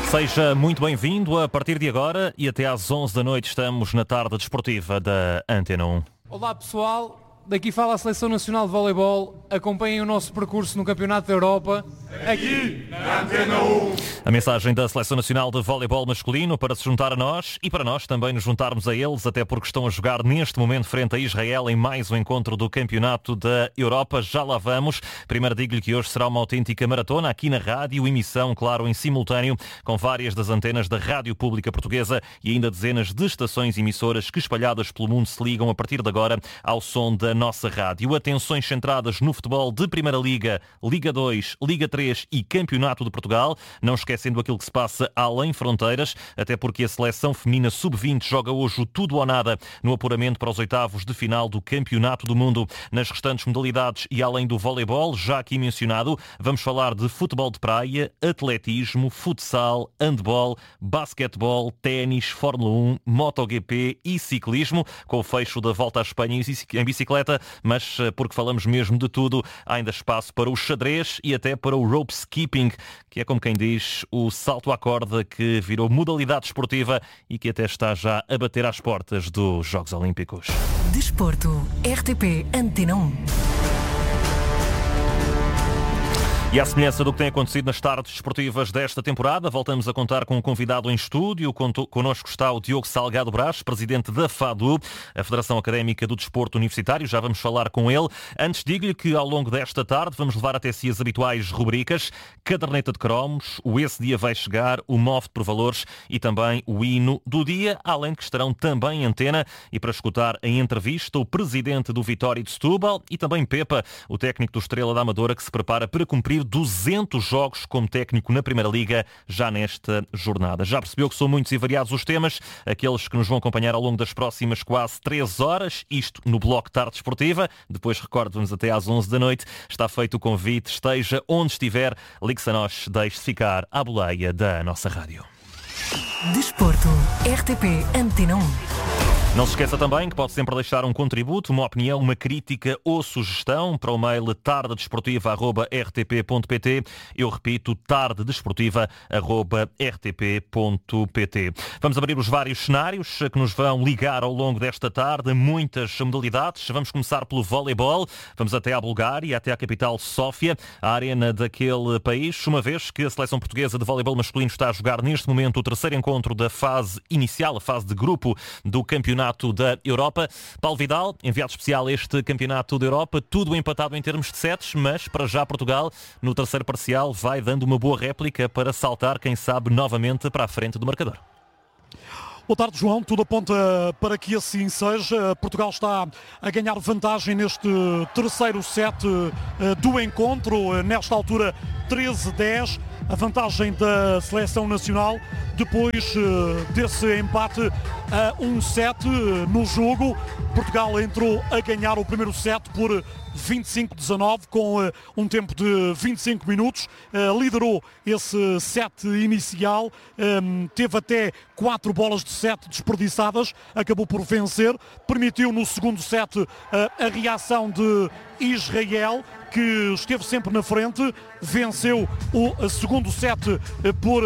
Seja muito bem-vindo. A partir de agora e até às 11 da noite estamos na tarde desportiva da Antena 1. Olá pessoal, daqui fala a Seleção Nacional de Voleibol. Acompanhem o nosso percurso no Campeonato da Europa, aqui na Antena 1. A mensagem da Seleção Nacional de Voleibol masculino para se juntar a nós e para nós também nos juntarmos a eles, até porque estão a jogar neste momento frente a Israel em mais um encontro do Campeonato da Europa. Já lá vamos. Primeiro digo-lhe que hoje será uma autêntica maratona aqui na rádio, emissão, claro, em simultâneo, com várias das antenas da Rádio Pública Portuguesa e ainda dezenas de estações emissoras que espalhadas pelo mundo se ligam a partir de agora ao som da nossa rádio. Atenções centradas no futebol de Primeira Liga, Liga 2, Liga 3 e Campeonato de Portugal, não esquecendo aquilo que se passa além fronteiras, até porque a seleção feminina sub-20 joga hoje o tudo ou nada no apuramento para os oitavos de final do Campeonato do Mundo. Nas restantes modalidades e além do voleibol, já aqui mencionado, vamos falar de futebol de praia, atletismo, futsal, handball, basquetebol, ténis, Fórmula 1, MotoGP e ciclismo, com o fecho da Volta à Espanha em bicicleta, mas porque falamos mesmo de tudo, há ainda espaço para o xadrez e até para o rope skipping, que é como quem diz o salto à corda que virou modalidade esportiva e que até está já a bater às portas dos Jogos Olímpicos. Desporto, RTP Antena 1. E à semelhança do que tem acontecido nas tardes desportivas desta temporada, voltamos a contar com um convidado em estúdio. Connosco está o Diogo Salgado Brás, presidente da FADU, a Federação Académica do Desporto Universitário. Já vamos falar com ele. Antes, digo-lhe que ao longo desta tarde vamos levar até si as habituais rubricas: caderneta de cromos, o Esse Dia Vai Chegar, o Move por Valores e também o hino do dia, além de que estarão também em antena e para escutar em entrevista o presidente do Vitória de Setúbal e também Pepa, o técnico do Estrela da Amadora, que se prepara para cumprir 200 jogos como técnico na Primeira Liga já nesta jornada. Já percebeu que são muitos e variados os temas, aqueles que nos vão acompanhar ao longo das próximas quase 3 horas, isto no Bloco Tarde Desportiva. Depois, recordo-nos, até às 11 da noite. Está feito o convite, esteja onde estiver, ligue-se a nós, deixe-se ficar à boleia da nossa rádio. Desporto, RTP Antena 1. Não se esqueça também que pode sempre deixar um contributo, uma opinião, uma crítica ou sugestão para o mail tardedesportiva@rtp.pt. Eu repito, tardedesportiva@rtp.pt. Vamos abrir os vários cenários que nos vão ligar ao longo desta tarde, muitas modalidades. Vamos começar pelo voleibol. Vamos até à Bulgária, até à capital Sófia, a arena daquele país, uma vez que a seleção portuguesa de voleibol masculino está a jogar neste momento o terceiro encontro da fase inicial, a fase de grupo do Campeonato da Europa. Paulo Vidal, enviado especial a este Campeonato da Europa, tudo empatado em termos de sets, mas para já Portugal, no terceiro parcial, vai dando uma boa réplica para saltar, quem sabe, novamente para a frente do marcador. Boa tarde, João. Tudo aponta para que assim seja. Portugal está a ganhar vantagem neste terceiro set do encontro. Nesta altura, 13-10. A vantagem da Seleção Nacional depois desse empate a 1-7 no jogo. Portugal entrou a ganhar o primeiro set por 25-19 com um tempo de 25 minutos. Liderou esse set inicial, teve até 4 bolas de set desperdiçadas, acabou por vencer. Permitiu no segundo set a reação de Israel, que esteve sempre na frente, venceu o segundo set por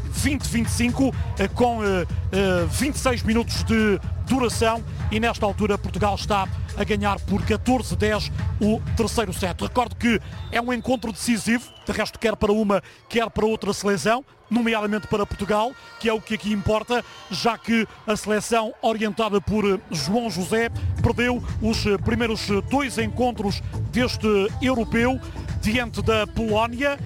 20-25 com 26 minutos de duração e nesta altura Portugal está a ganhar por 14-10 o terceiro set. Recordo que é um encontro decisivo, de resto quer para uma, quer para outra seleção, nomeadamente para Portugal, que é o que aqui importa, já que a seleção orientada por João José perdeu os primeiros 2 encontros deste europeu diante da Polónia,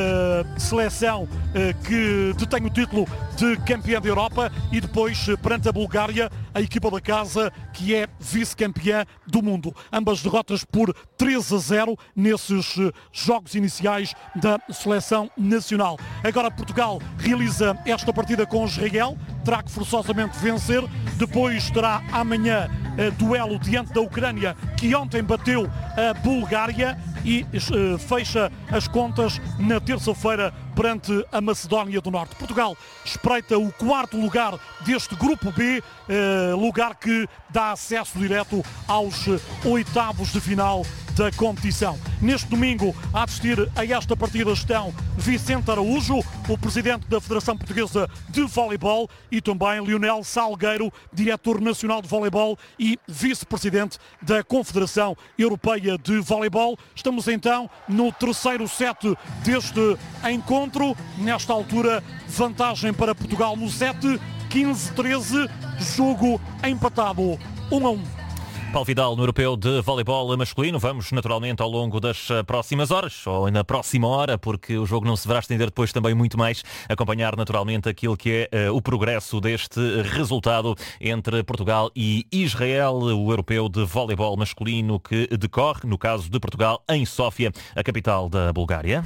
seleção que detém o título de campeã da Europa, e depois perante a Bulgária, a equipa da casa que é vice-campeã do mundo. Ambas derrotas por 3-0 nesses jogos iniciais da seleção nacional. Agora Portugal realiza esta partida com Israel, terá que forçosamente vencer, depois terá amanhã duelo diante da Ucrânia, que ontem bateu a Bulgária, e fecha as contas na terça-feira perante a Macedónia do Norte. Portugal espreita o 4º lugar deste grupo B, lugar que dá acesso direto aos oitavos de final da competição. Neste domingo, a assistir a esta partida estão Vicente Araújo, o presidente da Federação Portuguesa de Voleibol, e também Lionel Salgueiro, diretor nacional de voleibol e vice-presidente da Confederação Europeia de Voleibol. Estamos então no 3º set deste encontro. Nesta altura, vantagem para Portugal no set, 15-13, jogo empatado 1-1. Paulo Vidal no Europeu de Voleibol masculino. Vamos naturalmente ao longo das próximas horas, ou na próxima hora, porque o jogo não se deverá estender depois também muito mais, acompanhar naturalmente aquilo que é o progresso deste resultado entre Portugal e Israel, o Europeu de Voleibol masculino que decorre, no caso de Portugal, em Sófia, a capital da Bulgária.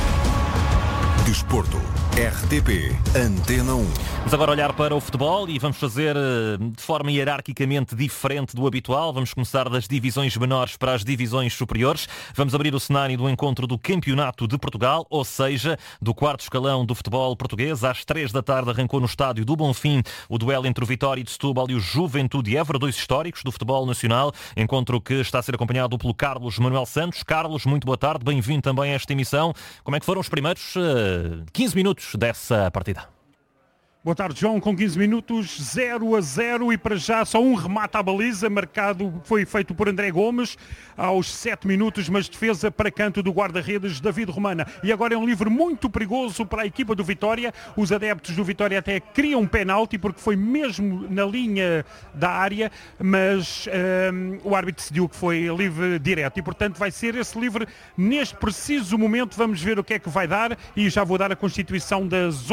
Desporto, RTP, Antena 1. Vamos agora olhar para o futebol e vamos fazer de forma hierarquicamente diferente do habitual. Vamos começar das divisões menores para as divisões superiores. Vamos abrir o cenário do encontro do Campeonato de Portugal, ou seja, do 4º escalão do futebol português. Às 3 da tarde arrancou no estádio do Bonfim o duelo entre o Vitória de Setúbal e o Juventude de Évora, dois históricos do futebol nacional. Encontro que está a ser acompanhado pelo Carlos Manuel Santos. Carlos, muito boa tarde, bem-vindo também a esta emissão. Como é que foram os primeiros 15 minutos dessa partida? Boa tarde, João. Com 15 minutos, 0-0 e para já só um remate à baliza, marcado, foi feito por André Gomes aos 7 minutos, mas defesa para canto do guarda-redes David Romana. E agora é um livre muito perigoso para a equipa do Vitória. Os adeptos do Vitória até criam um penalti porque foi mesmo na linha da área, mas o árbitro decidiu que foi livre direto e portanto vai ser esse livre neste preciso momento. Vamos ver o que é que vai dar e já vou dar a constituição dos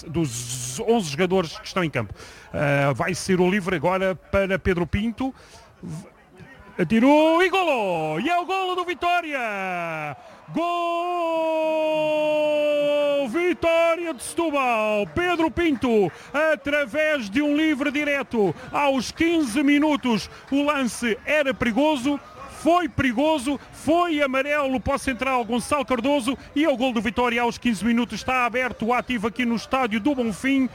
11 jogadores que estão em campo. Vai ser o livre agora para Pedro Pinto. Atirou e golou! E é o golo do Vitória! Gol! Vitória de Setúbal! Pedro Pinto, através de um livre direto, aos 15 minutos. O lance era perigoso. Foi perigoso, foi amarelo para o central Gonçalo Cardoso e é o gol do Vitória aos 15 minutos. Está aberto o ativo aqui no estádio do Bonfim.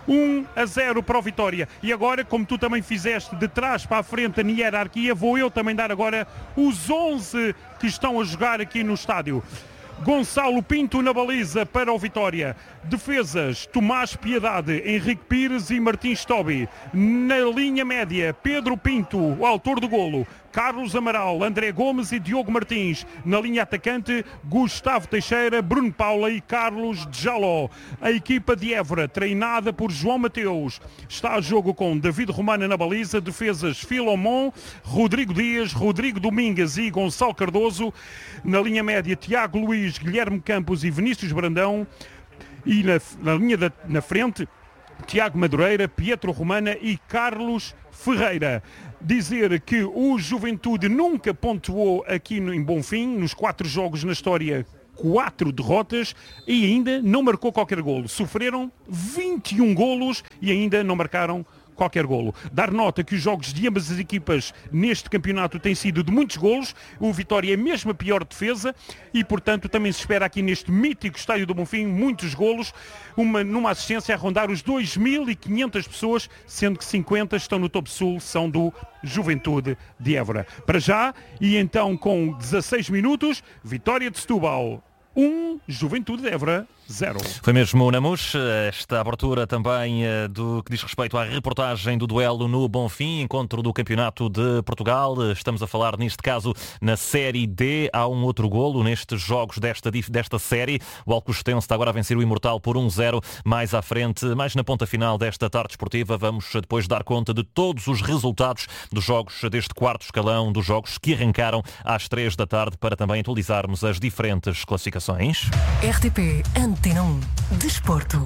1-0 para o Vitória. E agora, como tu também fizeste de trás para a frente na hierarquia, vou eu também dar agora os 11 que estão a jogar aqui no estádio. Gonçalo Pinto na baliza para o Vitória. Defesas, Tomás Piedade, Henrique Pires e Martins Tobi. Na linha média, Pedro Pinto, o autor do golo. Carlos Amaral, André Gomes e Diogo Martins. Na linha atacante, Gustavo Teixeira, Bruno Paula e Carlos Djaló. A equipa de Évora, treinada por João Mateus, está a jogo com David Romana na baliza. Defesas, Filomon, Rodrigo Dias, Rodrigo Domingues e Gonçalo Cardoso. Na linha média, Tiago Luís, Guilherme Campos e Vinícius Brandão. E na linha na frente, Tiago Madureira, Pietro Romana e Carlos Ferreira. Dizer que o Juventude nunca pontuou aqui em Bonfim, nos 4 jogos na história, 4 derrotas e ainda não marcou qualquer golo. Sofreram 21 golos e ainda não marcaram qualquer golo. Dar nota que os jogos de ambas as equipas neste campeonato têm sido de muitos golos. O Vitória é mesmo a pior defesa e, portanto, também se espera aqui neste mítico estádio do Bonfim muitos golos. Numa assistência a rondar os 2.500 pessoas, sendo que 50 estão no topo sul, são do Juventude de Évora. Para já, e então com 16 minutos, Vitória de Setúbal 1, Juventude de Évora 0. Foi mesmo o Namus, esta abertura também do que diz respeito à reportagem do duelo no Bonfim, encontro do Campeonato de Portugal. Estamos a falar, neste caso, na Série D. Há um outro golo nestes jogos desta série. O Alcochete está agora a vencer o Imortal por 1-0. Mais à frente, mais na ponta final desta tarde esportiva, vamos depois dar conta de todos os resultados dos jogos deste 4º escalão, dos jogos que arrancaram às 3 da tarde, para também atualizarmos as diferentes classificações. RTP Antena 1. Desporto.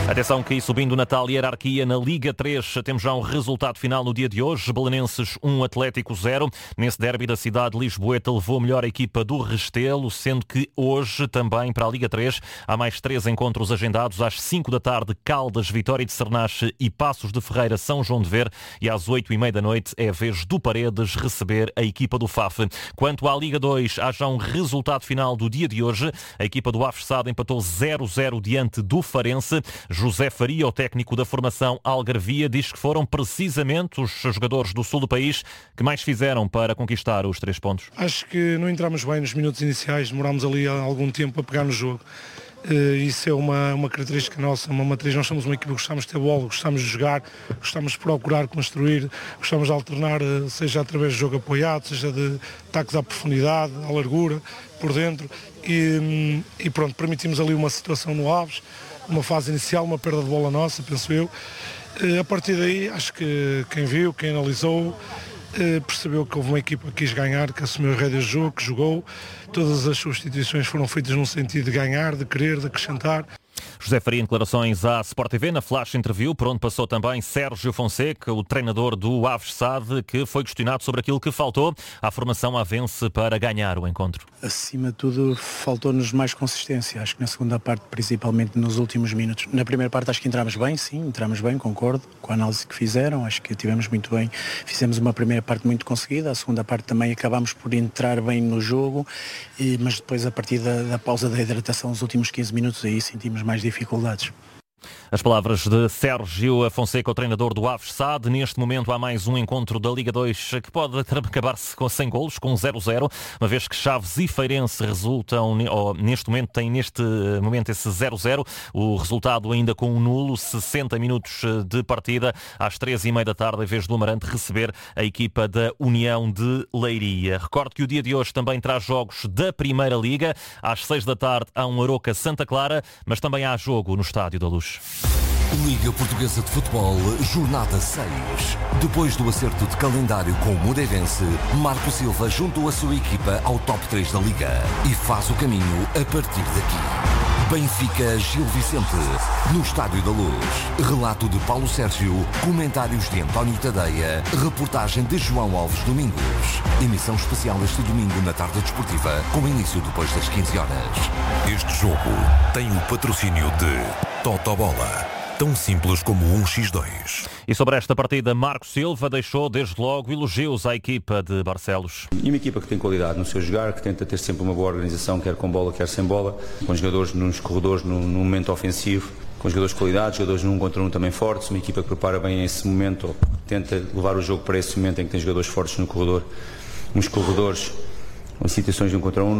Atenção que subindo o Natal e hierarquia na Liga 3, temos já um resultado final no dia de hoje. Belenenses 1, Atlético 0. Nesse derby da cidade, Lisboeta levou a melhor equipa do Restelo, sendo que hoje também para a Liga 3 há mais 3 encontros agendados. Às 5 da tarde, Caldas, Vitória de Cernache e Passos de Ferreira, São João de Ver. E às 8h30 da noite é a vez do Paredes receber a equipa do FAF. Quanto à Liga 2, há já um resultado final do dia de hoje. A equipa do Avesado empatou 0-0 diante do Farense. José Faria, o técnico da formação Algarvia, diz que foram precisamente os jogadores do sul do país que mais fizeram para conquistar os 3 pontos. Acho que não entramos bem nos minutos iniciais, demorámos ali algum tempo a pegar no jogo. Isso é uma característica nossa, uma matriz. Nós somos uma equipa que gostamos de ter bola, gostamos de jogar, gostamos de procurar construir, gostamos de alternar, seja através de jogo apoiado, seja de ataques à profundidade, à largura, por dentro. E pronto, permitimos ali uma situação no Aves, uma fase inicial, uma perda de bola nossa, penso eu. A partir daí, acho que quem viu, quem analisou, percebeu que houve uma equipa que quis ganhar, que assumiu a rédea de jogo, que jogou. Todas as substituições foram feitas num sentido de ganhar, de querer, de acrescentar. José Faria em declarações à Sport TV na Flash Interview, por onde passou também Sérgio Fonseca, o treinador do Avesado, que foi questionado sobre aquilo que faltou à formação avense para ganhar o encontro. Acima de tudo, faltou-nos mais consistência. Acho que na segunda parte, principalmente nos últimos minutos. Na primeira parte acho que entramos bem, sim, entramos bem, concordo com a análise que fizeram. Acho que tivemos muito bem. Fizemos uma primeira parte muito conseguida, a segunda parte também acabámos por entrar bem no jogo, mas depois a partir da pausa da hidratação, os últimos 15 minutos, aí sentimos mais dificuldades. As palavras de Sérgio Fonseca, o treinador do Avesado. Neste momento há mais um encontro da Liga 2 que pode acabar-se sem golos, com 0-0, uma vez que Chaves e Feirense resultam, neste momento tem esse 0-0, o resultado ainda com um nulo, 60 minutos de partida, às 3h30 da tarde, em vez do Amarante receber a equipa da União de Leiria. Recordo que o dia de hoje também traz jogos da Primeira Liga. Às 6 da tarde há um Aroca Santa Clara, mas também há jogo no Estádio da Luz. Liga Portuguesa de Futebol, jornada 6. Depois do acerto de calendário com o Moreirense, Marco Silva juntou a sua equipa ao top 3 da Liga e faz o caminho a partir daqui. Benfica Gil Vicente, no Estádio da Luz. Relato de Paulo Sérgio, comentários de António Tadeia, reportagem de João Alves Domingos. Emissão especial este domingo na tarde desportiva, com início depois das 15 horas. Este jogo tem o patrocínio de Totobola, tão simples como 1x2. E sobre esta partida, Marco Silva deixou desde logo elogios à equipa de Barcelos. E uma equipa que tem qualidade no seu jogar, que tenta ter sempre uma boa organização, quer com bola, quer sem bola, com jogadores nos corredores no momento ofensivo, com jogadores de qualidade, jogadores num contra um também fortes, uma equipa que prepara bem esse momento, ou tenta levar o jogo para esse momento em que tem jogadores fortes no corredor, nos corredores, em situações de um contra um,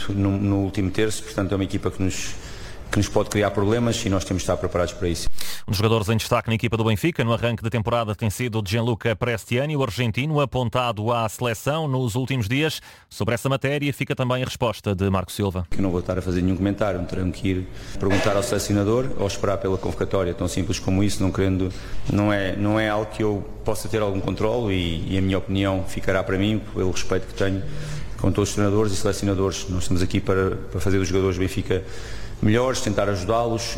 no último terço. Portanto é uma equipa que nos pode criar problemas e nós temos de estar preparados para isso. Um dos jogadores em destaque na equipa do Benfica no arranque da temporada tem sido o Gianluca Prestiani, o argentino apontado à seleção nos últimos dias. Sobre essa matéria fica também a resposta de Marco Silva. Eu não vou estar a fazer nenhum comentário, terão que ir perguntar ao selecionador ou esperar pela convocatória, tão simples como isso, não é algo que eu possa ter algum controle e a minha opinião ficará para mim, pelo respeito que tenho com todos os treinadores e selecionadores. Nós estamos aqui para fazer dos jogadores do Benfica melhores, tentar ajudá-los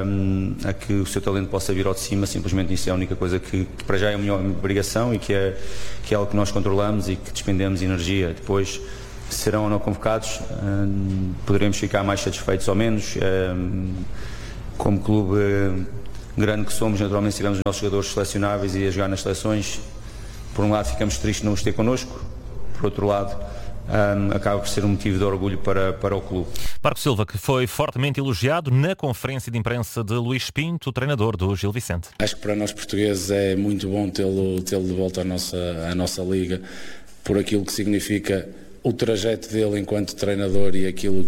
a que o seu talento possa vir ao de cima. Simplesmente isso é a única coisa que para já é a minha obrigação e que é algo que nós controlamos e que despendemos energia. Depois, se serão ou não convocados, poderemos ficar mais satisfeitos ou menos. Como clube grande que somos, naturalmente, se tivermos os nossos jogadores selecionáveis e a jogar nas seleções, por um lado ficamos tristes de não os ter connosco, por outro lado acaba por ser um motivo de orgulho para o clube. Marco Silva, que foi fortemente elogiado na conferência de imprensa de Luís Pinto, o treinador do Gil Vicente. Acho que para nós portugueses é muito bom tê-lo de volta à nossa liga, por aquilo que significa o trajeto dele enquanto treinador e aquilo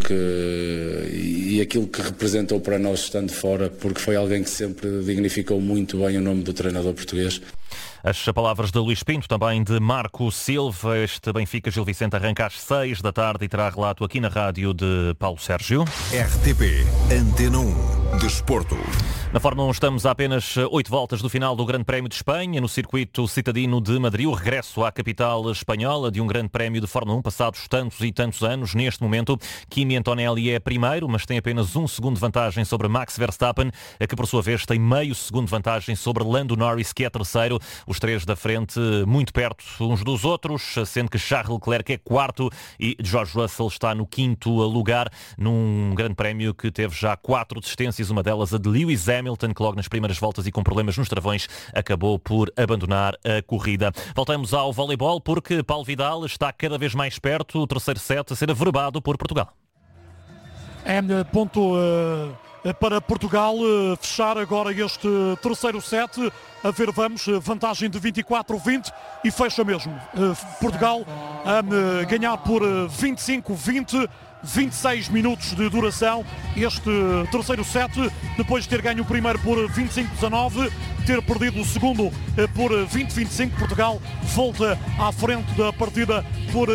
que representou para nós estando fora, porque foi alguém que sempre dignificou muito bem o nome do treinador português. As palavras de Luís Pinto, também de Marco Silva. Este Benfica Gil Vicente arranca às 6 da tarde e terá relato aqui na rádio de Paulo Sérgio. RTP Antena 1 Desporto. Na Fórmula 1 estamos a apenas 8 voltas do final do Grande Prémio de Espanha, no circuito citadino de Madrid, o regresso à capital espanhola de um Grande Prémio de Fórmula 1 passados tantos e tantos anos. Neste momento, Kimi Antonelli é primeiro, mas tem apenas 1 segundo de vantagem sobre Max Verstappen, que por sua vez tem meio segundo de vantagem sobre Lando Norris, que é terceiro. Os três da frente muito perto uns dos outros, sendo que Charles Leclerc é quarto e George Russell está no quinto lugar, num Grande Prémio que teve já 4 desistências, uma delas a de Lewis Hamilton, que logo nas primeiras voltas e com problemas nos travões acabou por abandonar a corrida. Voltamos ao voleibol porque Paulo Vidal está cada vez mais perto, o terceiro set a ser averbado por Portugal. É ponto para Portugal fechar agora este terceiro set. A ver, vamos, vantagem de 24-20 e fecha mesmo. Portugal a ganhar por 25-20. 26 minutos de duração este terceiro set, depois de ter ganho o primeiro por 25-19, ter perdido o segundo por 20-25, Portugal volta à frente da partida por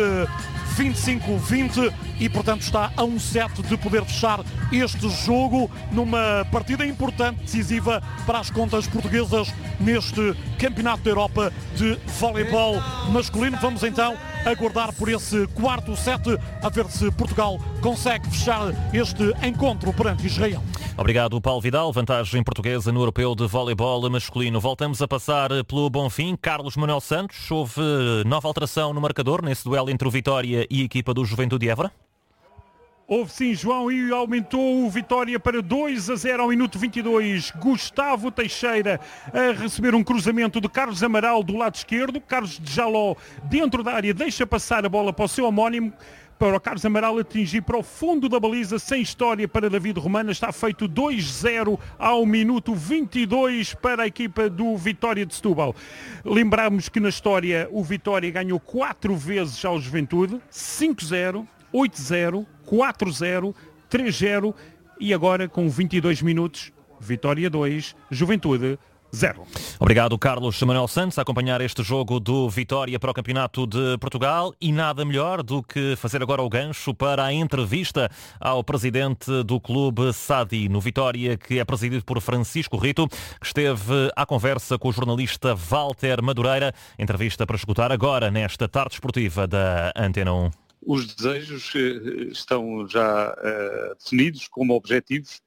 25-20 e, portanto, está a um set de poder fechar este jogo numa partida importante, decisiva para as contas portuguesas neste Campeonato da Europa de Voleibol masculino. Vamos então aguardar por esse quarto set, a ver se Portugal consegue fechar este encontro perante Israel. Obrigado, Paulo Vidal. Vantagem portuguesa no Europeu de Voleibol masculino. Voltamos a passar pelo Bonfim. Carlos Manuel Santos, houve nova alteração no marcador nesse duelo entre o Vitória e a equipa do Juventude de Évora? Houve sim, João, e aumentou o Vitória para 2-0 ao minuto 22. Gustavo Teixeira a receber um cruzamento de Carlos Amaral do lado esquerdo. Carlos de Jaló dentro da área deixa passar a bola para o seu homónimo, para o Carlos Amaral atingir para o fundo da baliza, sem história para David Romana. Está feito 2-0 ao minuto 22 para a equipa do Vitória de Setúbal. Lembramos que na história o Vitória ganhou 4 vezes ao Juventude, 5-0, 8-0, 4-0, 3-0 e agora com 22 minutos, Vitória 2, Juventude 0. Obrigado, Carlos Manuel Santos, a acompanhar este jogo do Vitória para o Campeonato de Portugal, e nada melhor do que fazer agora o gancho para a entrevista ao presidente do clube Sadi, no Vitória, que é presidido por Francisco Rito, que esteve à conversa com o jornalista Walter Madureira. Entrevista para escutar agora nesta tarde esportiva da Antena 1. Os desejos estão já definidos como objetivos,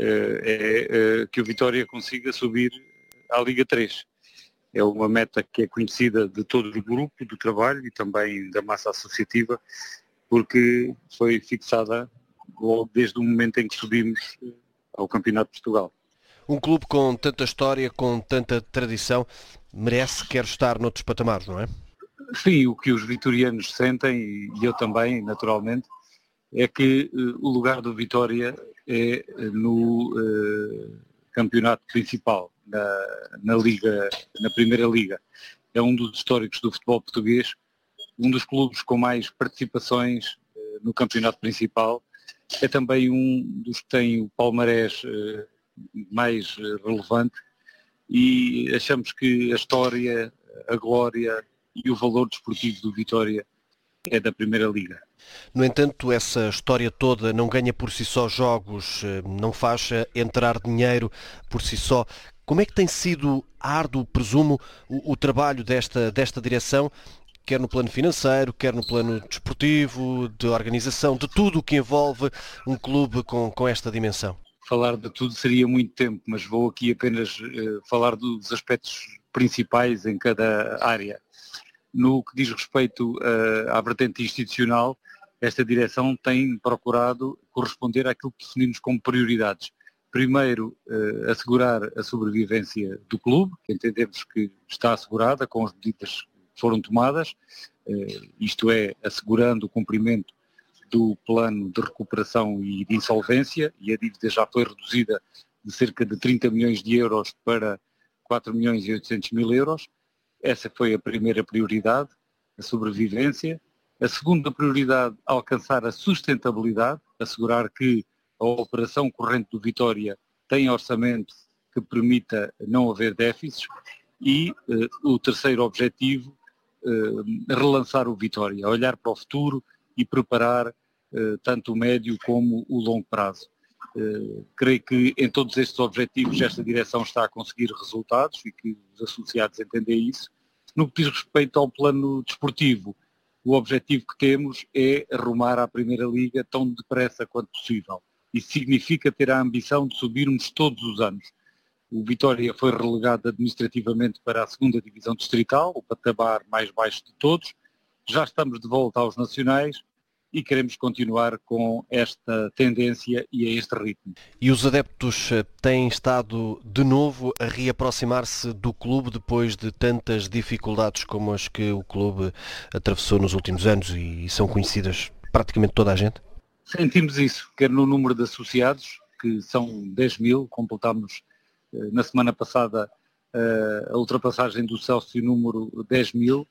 que o Vitória consiga subir à Liga 3. É uma meta que é conhecida de todo o grupo de trabalho e também da massa associativa, porque foi fixada logo desde o momento em que subimos ao Campeonato de Portugal. Um clube com tanta história, com tanta tradição, merece, quer estar noutros patamares, não é? Sim, o que os vitorianos sentem, e eu também, naturalmente, é que o lugar do Vitória é no campeonato principal, na Liga, na Primeira Liga. É um dos históricos do futebol português, um dos clubes com mais participações no campeonato principal. É também um dos que tem o palmarés mais relevante, e achamos que a história, a glória e o valor desportivo do Vitória é da Primeira Liga. No entanto, essa história toda não ganha por si só jogos, não faz entrar dinheiro por si só. Como é que tem sido árduo, presumo, o trabalho desta direção, quer no plano financeiro, quer no plano desportivo, de organização, de tudo o que envolve um clube com esta dimensão? Falar de tudo seria muito tempo, mas vou aqui apenas falar dos aspectos principais em cada área. No que diz respeito à vertente institucional, esta direção tem procurado corresponder àquilo que definimos como prioridades. Primeiro, assegurar a sobrevivência do clube, que entendemos que está assegurada com as medidas que foram tomadas, isto é, assegurando o cumprimento do plano de recuperação e de insolvência, e a dívida já foi reduzida de cerca de 30 milhões de euros para 4 milhões e 800 mil euros. Essa foi a primeira prioridade, a sobrevivência. A segunda prioridade, alcançar a sustentabilidade, assegurar que a operação corrente do Vitória tem orçamento que permita não haver déficits. E o terceiro objetivo, relançar o Vitória, olhar para o futuro e preparar tanto o médio como o longo prazo. Creio que em todos estes objetivos esta direção está a conseguir resultados e que os associados entendem isso. No que diz respeito ao plano desportivo, o objetivo que temos é arrumar à Primeira Liga tão depressa quanto possível. Isso significa ter a ambição de subirmos todos os anos. O Vitória foi relegado administrativamente para a 2ª Divisão Distrital, o patamar mais baixo de todos. Já estamos de volta aos nacionais e queremos continuar com esta tendência e a este ritmo. E os adeptos têm estado de novo a reaproximar-se do clube depois de tantas dificuldades como as que o clube atravessou nos últimos anos e são conhecidas praticamente toda a gente? Sentimos isso, quer no número de associados, que são 10 mil, completámos na semana passada a ultrapassagem do sócio número 10 mil,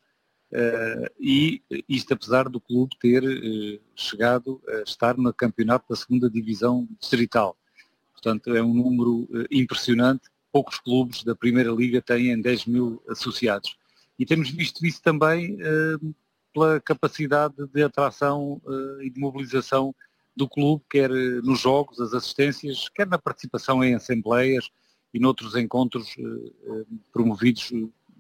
e isto apesar do clube ter chegado a estar no campeonato da 2ª Divisão Distrital. Portanto, é um número impressionante. Poucos clubes da Primeira Liga têm 10 mil associados. E temos visto isso também pela capacidade de atração e de mobilização do clube, quer nos jogos, as assistências, quer na participação em assembleias e noutros encontros promovidos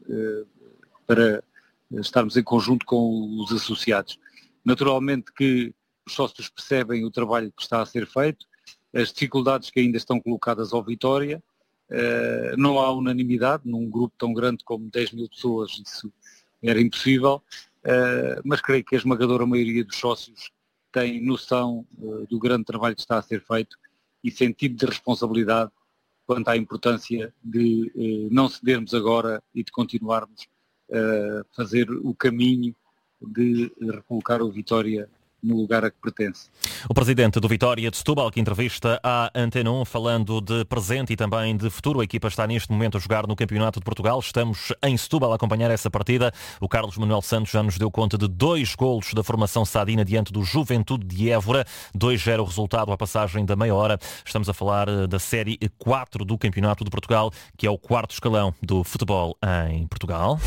para estarmos em conjunto com os associados. Naturalmente que os sócios percebem o trabalho que está a ser feito, as dificuldades que ainda estão colocadas ao Vitória, não há unanimidade num grupo tão grande como 10 mil pessoas, isso era impossível, mas creio que a esmagadora maioria dos sócios tem noção do grande trabalho que está a ser feito e sentido de responsabilidade quanto à importância de não cedermos agora e de continuarmos a fazer o caminho de recolocar o Vitória no lugar a que pertence. O presidente do Vitória de Setúbal, que entrevista à Antena 1, falando de presente e também de futuro. A equipa está neste momento a jogar no Campeonato de Portugal. Estamos em Setúbal a acompanhar essa partida. O Carlos Manuel Santos já nos deu conta de 2 golos da formação sadina diante do Juventude de Évora. 2-0 o resultado à passagem da meia hora. Estamos a falar da Série 4 do Campeonato de Portugal, que é o 4º escalão do futebol em Portugal.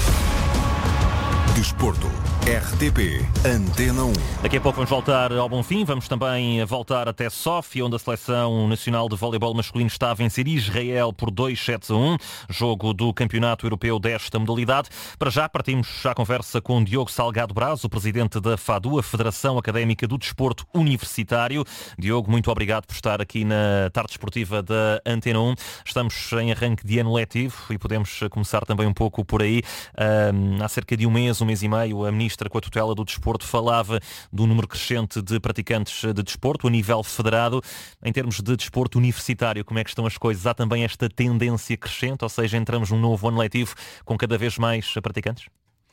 Desporto, RTP, Antena 1. Daqui a pouco vamos voltar ao Bonfim, vamos também voltar até Sófia, onde a Seleção Nacional de Voleibol Masculino está a vencer Israel por 2-7-1, jogo do Campeonato Europeu desta modalidade. Para já partimos à conversa com Diogo Salgado Braz, o presidente da FADU, a Federação Académica do Desporto Universitário. Diogo, muito obrigado por estar aqui na tarde esportiva da Antena 1. Estamos em arranque de ano letivo e podemos começar também um pouco por aí. Há cerca de um mês e meio, a Ministra com a tutela do Desporto falava do número crescente de praticantes de desporto a nível federado. Em termos de desporto universitário, como é que estão as coisas? Há também esta tendência crescente, ou seja, entramos num novo ano letivo com cada vez mais praticantes?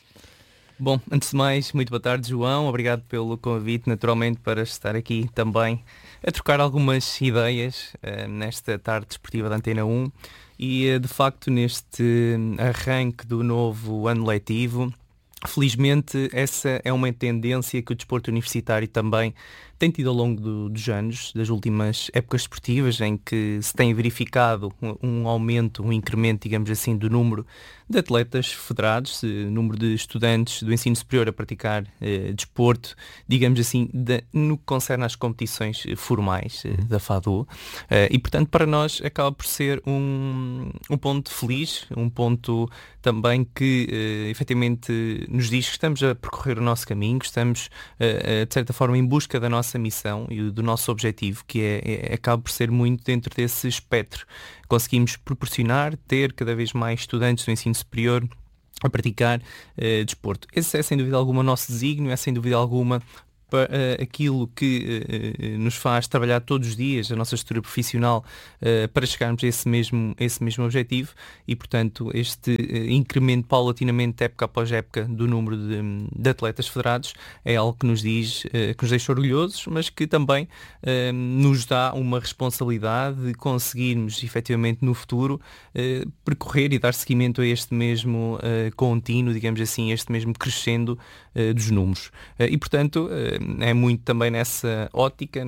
Bom, antes de mais, muito boa tarde, João. Obrigado pelo convite, naturalmente, para estar aqui também a trocar algumas ideias nesta tarde desportiva da Antena 1 e, de facto, neste arranque do novo ano letivo. Felizmente, essa é uma tendência que o desporto universitário também tem tido ao longo dos anos, das últimas épocas esportivas, em que se tem verificado um aumento, um incremento, digamos assim, do número de atletas federados, número de estudantes do ensino superior a praticar desporto, digamos assim, no que concerne às competições formais da FADU. E, portanto, para nós acaba por ser um ponto feliz, um ponto também que, efetivamente, nos diz que estamos a percorrer o nosso caminho, que estamos, de certa forma, em busca da nossa missão e do nosso objetivo, que acaba por ser muito dentro desse espectro. Conseguimos proporcionar, ter cada vez mais estudantes do ensino superior a praticar desporto. Esse é, sem dúvida alguma, o nosso desígnio, é, sem dúvida alguma, aquilo que nos faz trabalhar todos os dias, a nossa estrutura profissional, para chegarmos a esse mesmo objetivo e, portanto, este incremento paulatinamente, época após época, do número de atletas federados é algo que nos diz, que nos deixa orgulhosos, mas que também nos dá uma responsabilidade de conseguirmos, efetivamente, no futuro, percorrer e dar seguimento a este mesmo contínuo, digamos assim, este mesmo crescendo dos números. E, portanto, é muito também nessa ótica,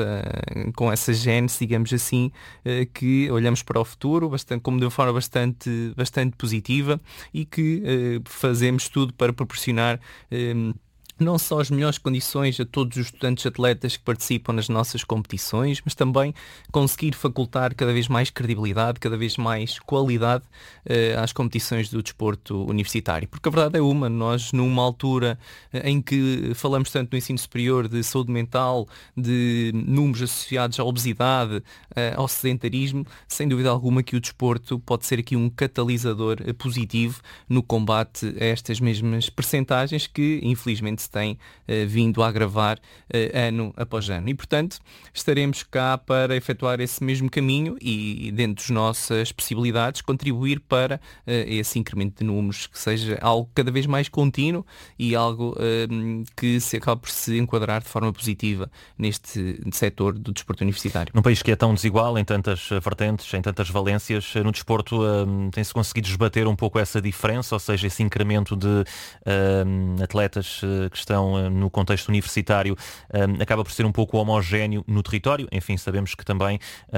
com essa gênese, digamos assim, que olhamos para o futuro como de uma forma bastante positiva e que fazemos tudo para proporcionar não só as melhores condições a todos os estudantes atletas que participam nas nossas competições, mas também conseguir facultar cada vez mais credibilidade, cada vez mais qualidade às competições do desporto universitário. Porque a verdade é nós numa altura em que falamos tanto no ensino superior de saúde mental, de números associados à obesidade, ao sedentarismo, sem dúvida alguma que o desporto pode ser aqui um catalisador positivo no combate a estas mesmas percentagens que, infelizmente, se têm vindo a agravar ano após ano. E, portanto, estaremos cá para efetuar esse mesmo caminho e, dentro das nossas possibilidades, contribuir para esse incremento de números, que seja algo cada vez mais contínuo e algo que se acaba por se enquadrar de forma positiva neste setor do desporto universitário. Num país que é tão desigual, em tantas vertentes, em tantas valências, no desporto tem-se conseguido esbater um pouco essa diferença, ou seja, esse incremento de atletas que estão no contexto universitário acaba por ser um pouco homogéneo no território. Enfim, sabemos que também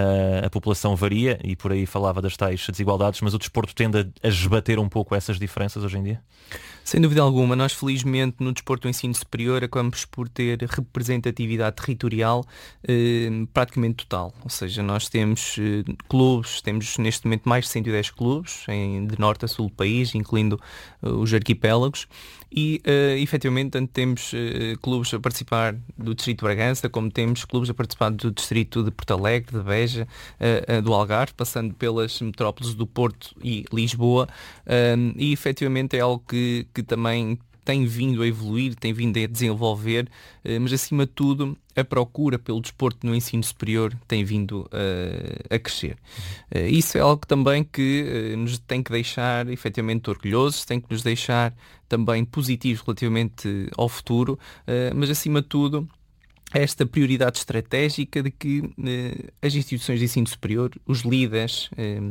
a população varia e por aí falava das tais desigualdades, mas o desporto tende a esbater um pouco essas diferenças hoje em dia? Sem dúvida alguma. Nós, felizmente, no desporto do ensino superior, acabamos por ter representatividade territorial praticamente total. Ou seja, nós temos clubes, temos neste momento mais de 110 clubes, de norte a sul do país, incluindo os arquipélagos, e efetivamente tanto temos clubes a participar do Distrito de Bragança, como temos clubes a participar do Distrito de Porto Alegre, de Beja, do Algarve, passando pelas metrópoles do Porto e Lisboa, e efetivamente é algo que também tem vindo a evoluir, tem vindo a desenvolver, mas acima de tudo a procura pelo desporto no ensino superior tem vindo a crescer. Isso é algo também que nos tem que deixar efetivamente orgulhosos, tem que nos deixar também positivos relativamente ao futuro, mas acima de tudo esta prioridade estratégica de que as instituições de ensino superior, os líderes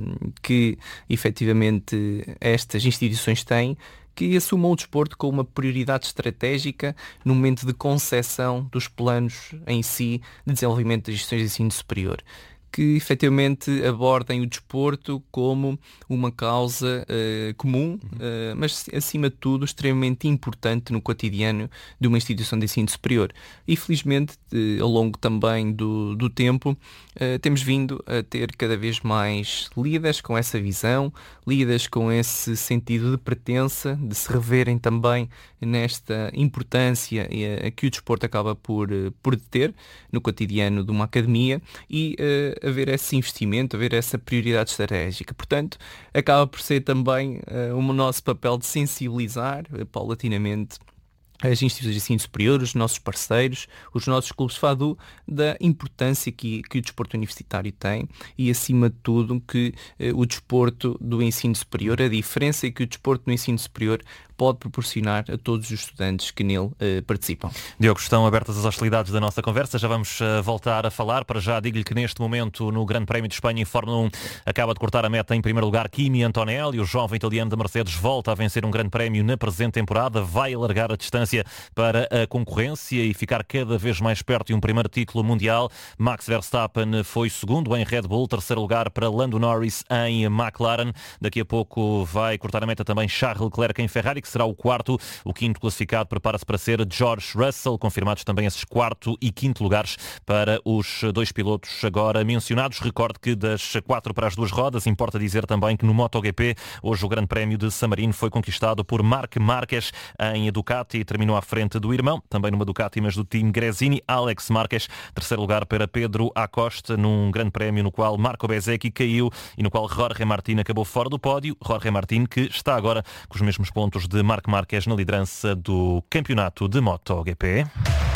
que efetivamente estas instituições têm, que assumam o desporto como uma prioridade estratégica no momento de concepção dos planos em si de desenvolvimento das instituições de ensino superior, que efetivamente abordem o desporto como uma causa comum, mas acima de tudo extremamente importante no cotidiano de uma instituição de ensino superior. E felizmente, ao longo também do tempo, temos vindo a ter cada vez mais líderes com essa visão, líderes com esse sentido de pertença, de se reverem também nesta importância que o desporto acaba por ter no cotidiano de uma academia e haver esse investimento, haver essa prioridade estratégica. Portanto, acaba por ser também o nosso papel de sensibilizar paulatinamente as instituições de ensino superior, os nossos parceiros, os nossos clubes FADU, da importância que o desporto universitário tem e, acima de tudo, que o desporto do ensino superior, a diferença que o desporto no ensino superior pode proporcionar a todos os estudantes que nele participam. Diogo, estão abertas as hostilidades da nossa conversa, já vamos voltar a falar. Para já digo-lhe que neste momento no Grande Prémio de Espanha em Fórmula 1 acaba de cortar a meta em primeiro lugar Kimi Antonelli, o jovem italiano da Mercedes volta a vencer um Grande Prémio na presente temporada, vai alargar a distância para a concorrência e ficar cada vez mais perto de um primeiro título mundial. Max Verstappen foi segundo em Red Bull, terceiro lugar para Lando Norris em McLaren. Daqui a pouco vai cortar a meta também Charles Leclerc em Ferrari, que será o quarto. O quinto classificado prepara-se para ser George Russell, confirmados também esses quarto e quinto lugares para os dois pilotos agora mencionados. Recorde que das 4 para as 2 rodas, importa dizer também que no MotoGP, hoje o Grande Prémio de San Marino foi conquistado por Marc Marquez em Ducati e terminou à frente do irmão, também numa Ducati, mas do time Gresini, Alex Marquez. Terceiro lugar para Pedro Acosta, num Grande Prémio no qual Marco Bezzecchi caiu e no qual Jorge Martín acabou fora do pódio. Jorge Martín, que está agora com os mesmos pontos de Marc Marquez na liderança do campeonato de MotoGP.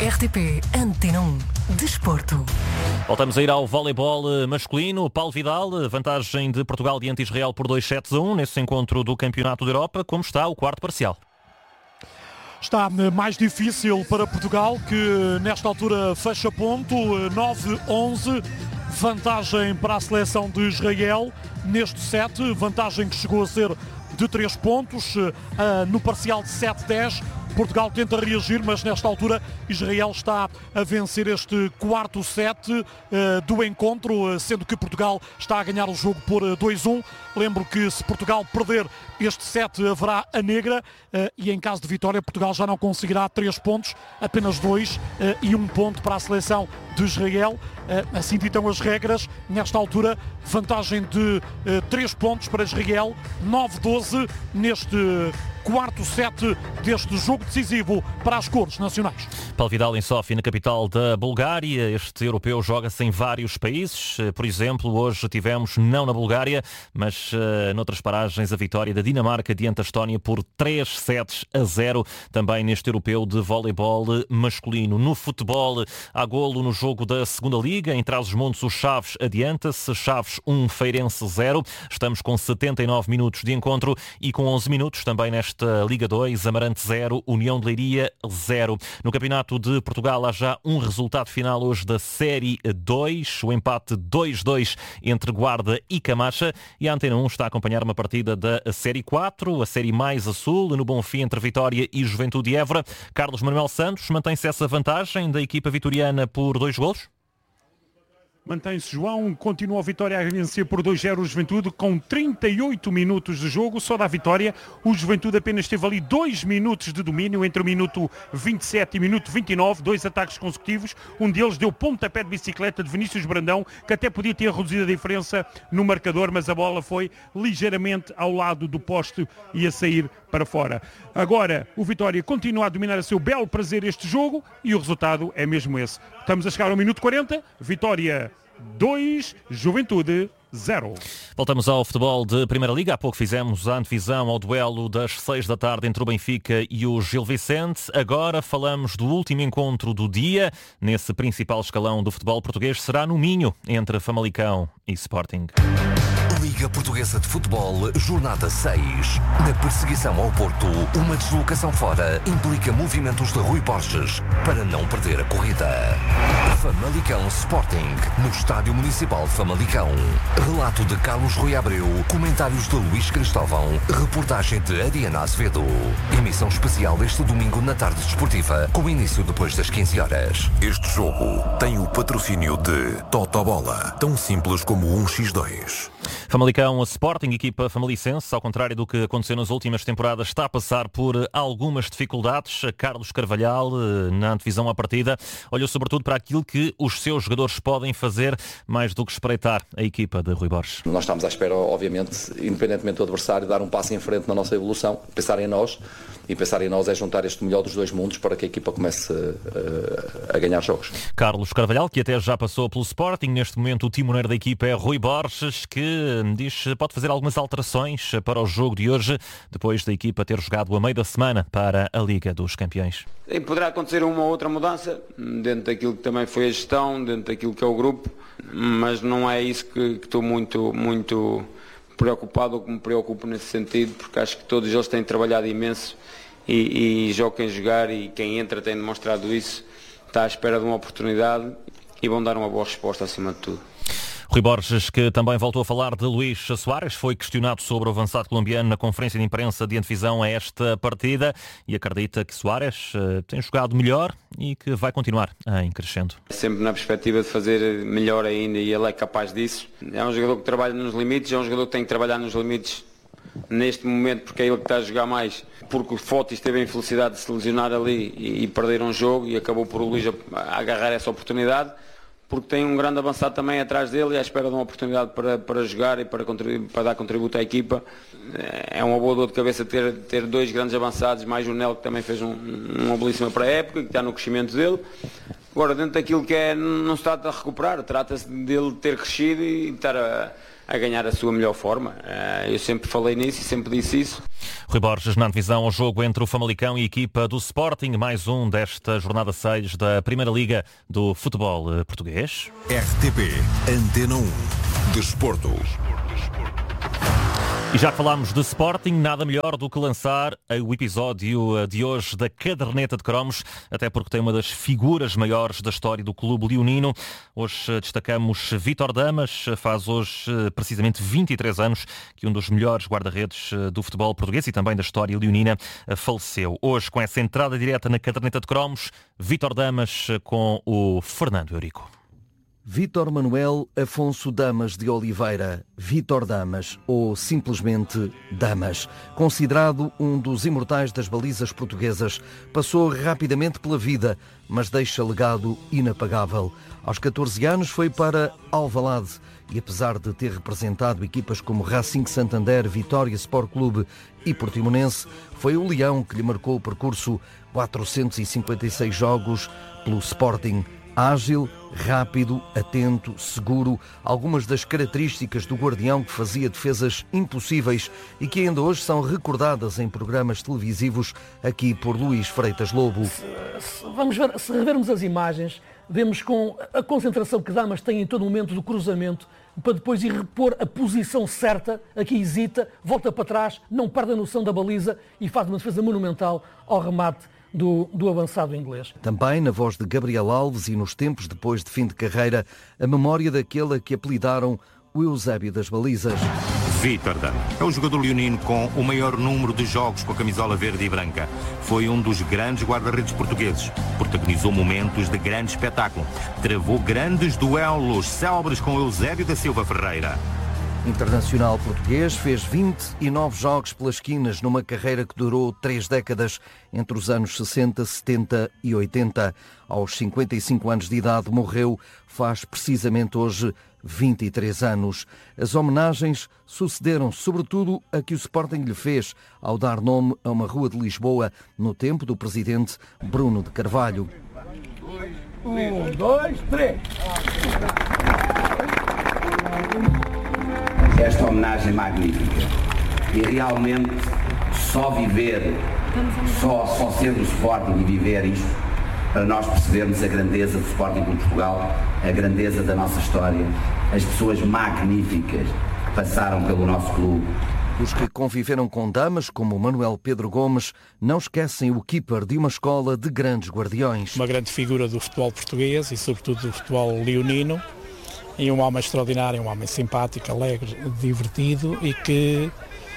RTP Antena 1 Desporto. Voltamos a ir ao voleibol masculino. Paulo Vidal, vantagem de Portugal diante de Israel por 2-7-1 nesse encontro do Campeonato da Europa. Como está o quarto parcial? Está mais difícil para Portugal, que nesta altura fecha ponto, 9-11, vantagem para a seleção de Israel neste set, vantagem que chegou a ser de 3 pontos, no parcial de 7-10, Portugal tenta reagir, mas nesta altura Israel está a vencer este quarto set do encontro, sendo que Portugal está a ganhar o jogo por 2-1. Lembro que se Portugal perder este set haverá a negra e em caso de vitória Portugal já não conseguirá 3 pontos, apenas 2 e 1 ponto para a seleção de Israel. Assim ditam as regras. Nesta altura, vantagem de 3 pontos para Israel, 9-12 neste quarto set deste jogo decisivo para as cores nacionais. Paulo Vidal em Sófia, na capital da Bulgária. Este europeu joga-se em vários países. Por exemplo, hoje tivemos, não na Bulgária, mas noutras paragens, a vitória da Dinamarca diante da Estónia por 3-0 também neste europeu de voleibol masculino. No futebol, há golo no jogo da segunda Liga. Em Trás-os-Montes, o Chaves adianta-se. Chaves 1, Feirense 0. Estamos com 79 minutos de encontro e com 11 minutos também nesta Liga 2, Amarante 0, União de Leiria 0. No Campeonato de Portugal há já um resultado final hoje da Série 2, o empate 2-2 entre Guarda e Camacha, e a Antena 1 está a acompanhar uma partida da Série 4, a Série mais a sul, no Bonfim entre Vitória e Juventude de Évora. Carlos Manuel Santos, mantém-se essa vantagem da equipa vitoriana por 2 golos? Mantém-se, João, continua a Vitória a vencer por 2-0 o Juventude com 38 minutos de jogo, só da vitória. O Juventude apenas teve ali 2 minutos de domínio, entre o minuto 27 e o minuto 29, 2 ataques consecutivos. Um deles deu pontapé de bicicleta de Vinícius Brandão, que até podia ter reduzido a diferença no marcador, mas a bola foi ligeiramente ao lado do poste e a sair para fora. Agora, o Vitória continua a dominar a seu belo prazer este jogo e o resultado é mesmo esse. Estamos a chegar ao minuto 40, Vitória 2, Juventude 0. Voltamos ao futebol de Primeira Liga. Há pouco fizemos a antevisão ao duelo das 6 da tarde entre o Benfica e o Gil Vicente. Agora falamos do último encontro do dia. Nesse principal escalão do futebol português será no Minho, entre Famalicão e Sporting. Liga Portuguesa de Futebol, jornada 6. Na perseguição ao Porto, uma deslocação fora implica movimentos de Rui Borges para não perder a corrida. Famalicão Sporting, no Estádio Municipal de Famalicão. Relato de Carlos Rui Abreu, comentários de Luís Cristóvão, reportagem de Ariana Azevedo. Emissão especial este domingo na tarde desportiva, com início depois das 15 horas. Este jogo tem o patrocínio de Totobola, tão simples como 1x2. Famalicão Sporting, equipa famalicense, ao contrário do que aconteceu nas últimas temporadas, está a passar por algumas dificuldades. Carlos Carvalhal, na antevisão à partida, olhou sobretudo para aquilo que os seus jogadores podem fazer, mais do que espreitar a equipa de Rui Borges. Nós estamos à espera, obviamente, independentemente do adversário, dar um passo em frente na nossa evolução, pensar em nós, e pensar em nós é juntar este melhor dos dois mundos para que a equipa comece a ganhar jogos. Carlos Carvalhal, que até já passou pelo Sporting, neste momento o timoneiro da equipa é Rui Borges, que diz que pode fazer algumas alterações para o jogo de hoje, depois da equipa ter jogado a meio da semana para a Liga dos Campeões. E poderá acontecer uma ou outra mudança, dentro daquilo que também foi a gestão, dentro daquilo que é o grupo, mas não é isso que estou muito preocupado ou que me preocupo nesse sentido, porque acho que todos eles têm trabalhado imenso e jogam quem jogar, e quem entra tem demonstrado isso, está à espera de uma oportunidade e vão dar uma boa resposta acima de tudo. Rui Borges, que também voltou a falar de Luís Soares, foi questionado sobre o avançado colombiano na conferência de imprensa de antevisão a esta partida e acredita que Soares tem jogado melhor e que vai continuar em crescendo. Sempre na perspectiva de fazer melhor ainda, e ele é capaz disso. É um jogador que trabalha nos limites, é um jogador que tem que trabalhar nos limites neste momento, porque é ele que está a jogar mais, porque o Fotis teve a infelicidade de se lesionar ali e perder um jogo, e acabou por o Luís agarrar essa oportunidade, porque tem um grande avançado também atrás dele e à espera de uma oportunidade para jogar e para dar contributo à equipa. É uma boa dor de cabeça ter dois grandes avançados, mais o Nel, que também fez uma belíssima pré-época, que está no crescimento dele. Agora, dentro daquilo que é, não se trata de recuperar, trata-se dele ter crescido e estar a ganhar a sua melhor forma. Eu sempre falei nisso e sempre disse isso. Rui Borges na antevisão ao jogo entre o Famalicão e a equipa do Sporting, mais um desta jornada 6 da Primeira Liga do futebol português. RTP Antena 1 Desporto. E já que falámos de Sporting, nada melhor do que lançar o episódio de hoje da Caderneta de Cromos, até porque tem uma das figuras maiores da história do clube leonino. Hoje destacamos Vítor Damas, faz hoje precisamente 23 anos que um dos melhores guarda-redes do futebol português e também da história leonina faleceu. Hoje, com essa entrada direta na Caderneta de Cromos, Vítor Damas com o Fernando Eurico. Vítor Manuel Afonso Damas de Oliveira, Vítor Damas, ou simplesmente Damas. Considerado um dos imortais das balizas portuguesas, passou rapidamente pela vida, mas deixa legado inapagável. Aos 14 anos foi para Alvalade e, apesar de ter representado equipas como Racing Santander, Vitória Sport Clube e Portimonense, foi o Leão que lhe marcou o percurso, 456 jogos pelo Sporting. Ágil, rápido, atento, seguro, algumas das características do guardião que fazia defesas impossíveis e que ainda hoje são recordadas em programas televisivos aqui por Luís Freitas Lobo. Se revermos as imagens, vemos com a concentração que Damas tem em todo momento do cruzamento, para depois ir repor a posição certa, aqui hesita, volta para trás, não perde a noção da baliza e faz uma defesa monumental ao remate do avançado inglês. Também na voz de Gabriel Alves e nos tempos depois de fim de carreira, a memória daquele a que apelidaram o Eusébio das Balizas. Vítor Damas é o jogador leonino com o maior número de jogos com a camisola verde e branca. Foi um dos grandes guarda-redes portugueses. Protagonizou momentos de grande espetáculo. Travou grandes duelos célebres com Eusébio da Silva Ferreira. Internacional português, fez 29 jogos pelas esquinas numa carreira que durou 3 décadas, entre os anos 60, 70 e 80. Aos 55 anos de idade morreu, faz precisamente hoje 23 anos. As homenagens sucederam sobretudo a que o Sporting lhe fez ao dar nome a uma rua de Lisboa no tempo do presidente Bruno de Carvalho. 1, 2, 3... Esta homenagem magnífica e realmente só ser do Sporting e viver isto para nós percebermos a grandeza do Sporting de Portugal, a grandeza da nossa história, as pessoas magníficas que passaram pelo nosso clube. Os que conviveram com Damas, como Manuel Pedro Gomes, não esquecem o keeper de uma escola de grandes guardiões. Uma grande figura do futebol português e sobretudo do futebol leonino. E um homem extraordinário, um homem simpático, alegre, divertido e que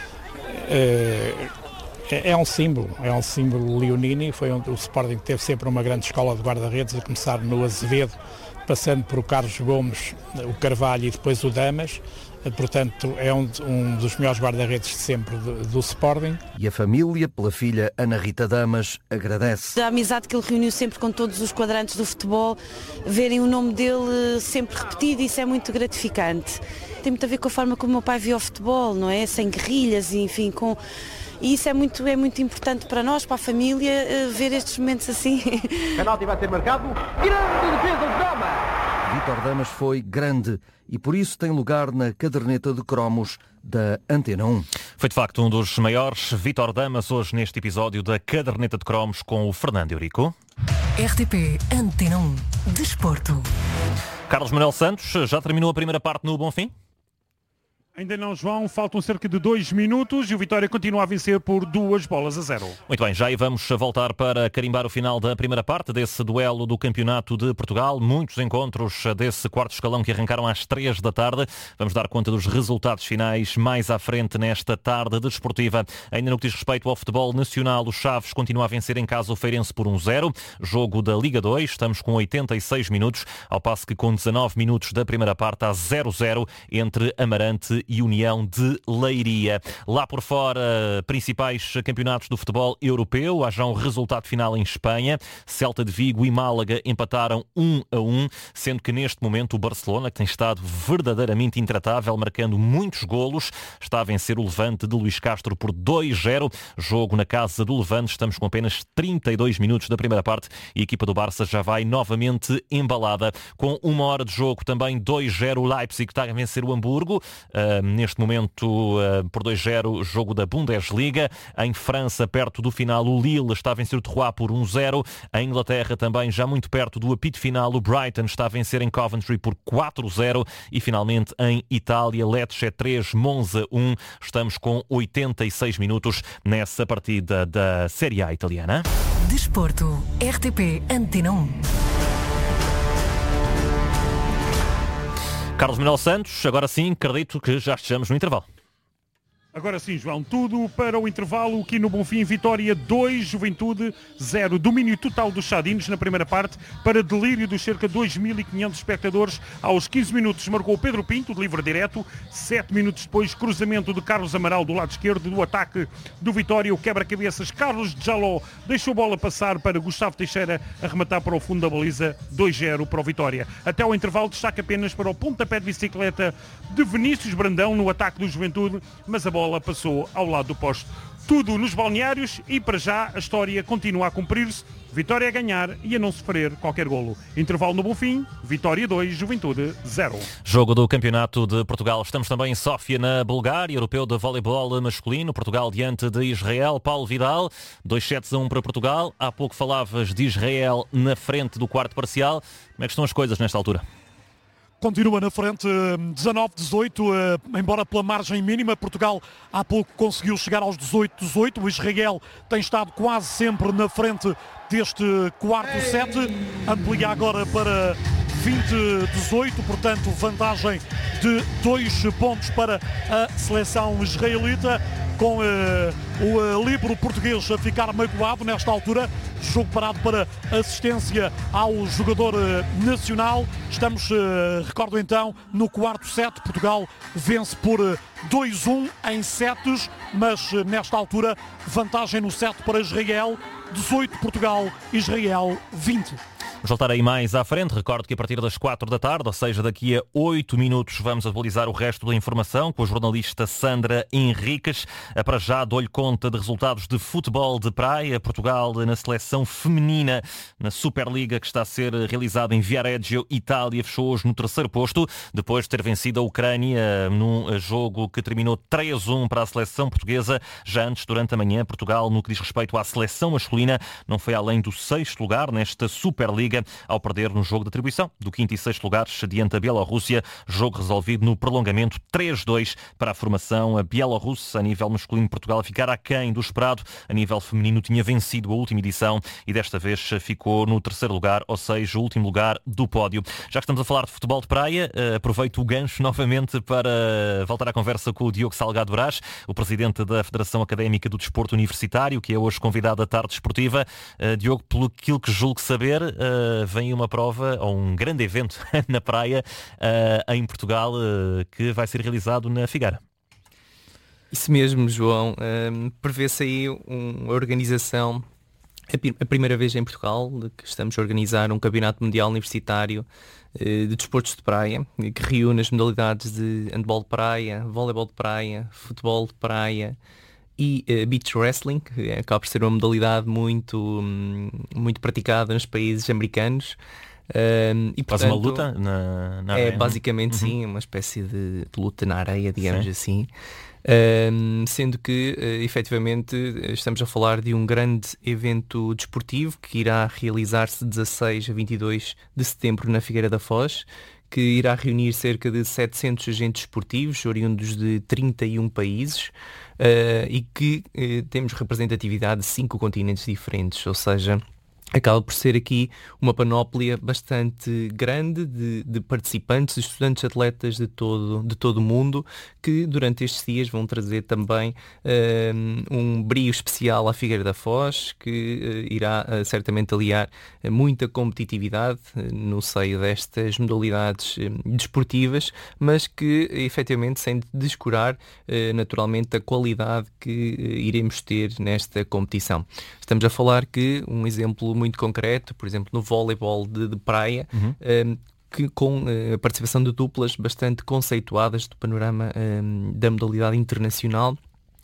é um símbolo leonino e foi onde o Sporting teve sempre uma grande escola de guarda-redes, a começar no Azevedo, passando por o Carlos Gomes, o Carvalho e depois o Damas. Portanto, é um dos melhores guarda-redes de sempre do Sporting. E a família, pela filha Ana Rita Damas, agradece. A amizade que ele reuniu sempre com todos os quadrantes do futebol, verem o nome dele sempre repetido, isso é muito gratificante. Tem muito a ver com a forma como o meu pai via o futebol, não é? Sem guerrilhas, enfim, E isso é muito importante para nós, para a família, ver estes momentos assim. Penalti vai ter marcado. Grande defesa de Damas! Vítor Damas foi grande e por isso tem lugar na Caderneta de Cromos da Antena 1. Foi de facto um dos maiores. Vítor Damas hoje neste episódio da Caderneta de Cromos com o Fernando Eurico. RTP Antena 1 Desporto. Carlos Manuel Santos, já terminou a primeira parte no Bonfim? Ainda não, João, faltam cerca de 2 minutos e o Vitória continua a vencer por 2-0. Muito bem, já aí vamos voltar para carimbar o final da primeira parte desse duelo do Campeonato de Portugal. Muitos encontros desse quarto escalão que arrancaram às 3 da tarde. Vamos dar conta dos resultados finais mais à frente nesta tarde desportiva. Ainda no que diz respeito ao futebol nacional, o Chaves continua a vencer em casa o Feirense por 1-0. Jogo da Liga 2, estamos com 86 minutos, ao passo que com 19 minutos da primeira parte há 0-0 entre Amarante e União de Leiria. Lá por fora, principais campeonatos do futebol europeu. Há já um resultado final em Espanha. Celta de Vigo e Málaga empataram 1-1, sendo que neste momento o Barcelona, que tem estado verdadeiramente intratável, marcando muitos golos, está a vencer o Levante de Luís Castro por 2-0. Jogo na casa do Levante. Estamos com apenas 32 minutos da primeira parte e a equipa do Barça já vai novamente embalada. Com 1 hora de jogo também 2-0 o Leipzig está a vencer o Hamburgo. neste momento por 2-0, jogo da Bundesliga. Em França, perto do final, o Lille está a vencer o Troyes por 1-0. Em Inglaterra, também já muito perto do apito final, o Brighton está a vencer em Coventry por 4-0. E finalmente em Itália, Lecce 3, Monza 1. Estamos com 86 minutos nessa partida da Série A italiana. Desporto, RTP Antena 1. Carlos Manuel Santos, agora sim, acredito que já estejamos no intervalo. Agora sim, João, tudo para o intervalo aqui no Bonfim. Vitória 2, Juventude 0. Domínio total dos Chadinos na primeira parte, para delírio dos cerca de 2.500 espectadores. Aos 15 minutos marcou Pedro Pinto, de livre direto. 7 minutos depois, cruzamento de Carlos Amaral do lado esquerdo do ataque do Vitória. O quebra-cabeças Carlos Jaló deixou a bola passar para Gustavo Teixeira arrematar para o fundo da baliza. 2-0 para o Vitória. Até ao intervalo, destaque apenas para o pontapé de bicicleta de Vinícius Brandão no ataque do Juventude, mas a bola passou ao lado do poste. Tudo nos balneários e para já a história continua a cumprir-se. Vitória a ganhar e a não sofrer qualquer golo. Intervalo no Bonfim, Vitória 2, Juventude 0. Jogo do Campeonato de Portugal. Estamos também em Sófia, na Bulgária, europeu de voleibol masculino. Portugal diante de Israel. Paulo Vidal, 2-7-1 para Portugal. Há pouco falavas de Israel na frente do quarto parcial. Como é que estão as coisas nesta altura? Continua na frente 19-18, embora pela margem mínima. Portugal há pouco conseguiu chegar aos 18-18. O Israel tem estado quase sempre na frente deste quarto set. Amplia agora para 20-18, portanto vantagem de 2 pontos para a seleção israelita, com o líbero português a ficar magoado nesta altura. Jogo parado para assistência ao jogador nacional. Estamos, recordo então, no quarto set. Portugal vence por 2-1 em setes, mas nesta altura vantagem no set para Israel. 18 Portugal, Israel 20. Vamos voltar aí mais à frente. Recordo que a partir das 4 da tarde, ou seja, daqui a 8 minutos, vamos atualizar o resto da informação com a jornalista Sandra Henriques. Para já dou-lhe conta de resultados de futebol de praia. Portugal na seleção feminina na Superliga, que está a ser realizada em Viareggio, Itália, fechou hoje no 3º posto, depois de ter vencido a Ucrânia num jogo que terminou 3-1 para a seleção portuguesa. Já antes, durante a manhã, Portugal, no que diz respeito à seleção masculina, não foi além do 6º lugar nesta Superliga, ao perder no jogo de atribuição do 5º e 6º lugares diante da Bielorrússia, jogo resolvido no prolongamento 3-2 para a formação bielorrussa. A nível masculino, Portugal a ficar aquém do esperado. A nível feminino, tinha vencido a última edição e desta vez ficou no 3º lugar, ou seja, o último lugar do pódio. Já que estamos a falar de futebol de praia, aproveito o gancho novamente para voltar à conversa com o Diogo Salgado Brás, o presidente da Federação Académica do Desporto Universitário, que é hoje convidado à tarde desportiva. Diogo, pelo que julgo saber, vem uma prova, ou um grande evento na praia em Portugal, que vai ser realizado na Figueira. Isso mesmo, João. Prevê-se aí uma organização, a primeira vez em Portugal, de que estamos a organizar um campeonato mundial universitário de desportos de praia, que reúne as modalidades de handball de praia, voleibol de praia, futebol de praia e beach wrestling, que acaba por ser uma modalidade muito praticada nos países americanos. E, portanto, faz uma luta na areia? Basicamente sim, uma espécie de luta na areia, digamos assim. Sendo que, efetivamente, estamos a falar de um grande evento desportivo que irá realizar-se de 16 a 22 de setembro na Figueira da Foz, que irá reunir cerca de 700 agentes esportivos, oriundos de 31 países, e que temos representatividade de 5 continentes diferentes, ou seja, acaba por ser aqui uma panóplia bastante grande de participantes, de estudantes atletas de todo o mundo, que durante estes dias vão trazer também um brio especial à Figueira da Foz, que irá certamente aliar muita competitividade no seio destas modalidades desportivas, mas que efetivamente sem descurar naturalmente a qualidade que iremos ter nesta competição. Estamos a falar que um exemplo muito concreto, por exemplo, no voleibol de praia, que com a participação de duplas bastante conceituadas do panorama da modalidade internacional,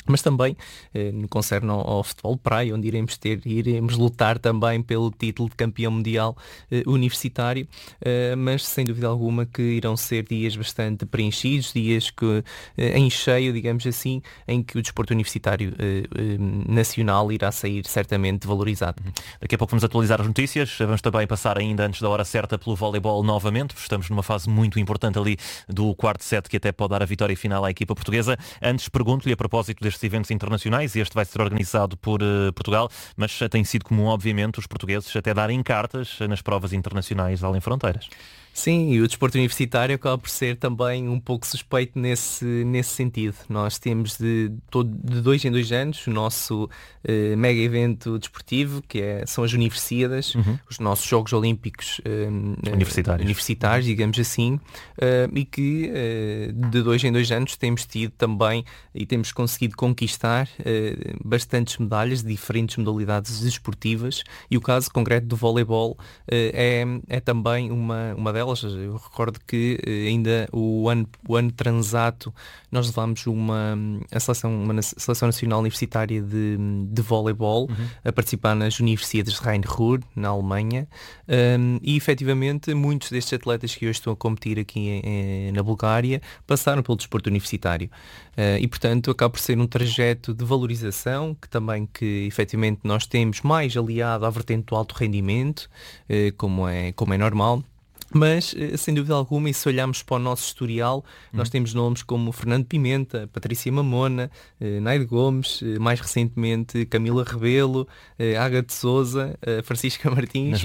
mas também no concerne ao futebol de praia, onde iremos lutar também pelo título de campeão mundial universitário, mas sem dúvida alguma que irão ser dias bastante preenchidos, dias que, em cheio, digamos assim, em que o desporto universitário nacional irá sair certamente valorizado. Daqui a pouco vamos atualizar as notícias, vamos também passar ainda antes da hora certa pelo voleibol novamente, estamos numa fase muito importante ali do quarto set que até pode dar a vitória final à equipa portuguesa. Antes pergunto-lhe a propósito destes eventos internacionais, e este vai ser organizado por Portugal, mas tem sido comum, obviamente, os portugueses até darem cartas nas provas internacionais além fronteiras. Sim, e o desporto universitário acaba por ser também um pouco suspeito nesse sentido. Nós temos de 2 em 2 anos o nosso mega evento desportivo, são as Universiadas, os nossos Jogos Olímpicos universitários, digamos assim, e que de 2 em 2 anos temos tido também e temos conseguido conquistar bastantes medalhas de diferentes modalidades desportivas, e o caso concreto do voleibol é também uma delas. Eu recordo que ainda o ano transato nós levámos uma seleção nacional universitária de voleibol a participar nas Universidades de Rhein-Ruhr, na Alemanha, e efetivamente muitos destes atletas que hoje estão a competir aqui na Bulgária passaram pelo desporto universitário. E portanto acaba por ser um trajeto de valorização que efetivamente nós temos mais aliado à vertente do alto rendimento, como é normal. Mas, sem dúvida alguma, e se olharmos para o nosso historial, nós temos nomes como Fernando Pimenta, Patrícia Mamona, Naide Gomes, mais recentemente Camila Rebelo, Ágata de Sousa, Francisca Martins,